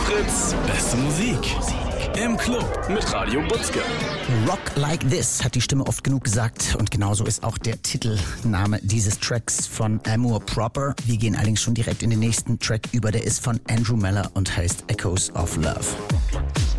Fritz, beste Musik. Im Club mit Radio Butzke. Rock Like This hat die Stimme oft genug gesagt und genauso ist auch der Titelname dieses Tracks von Amour Proper. Wir gehen allerdings schon direkt in den nächsten Track über, der ist von Andrew Meller und heißt Echoes of Love.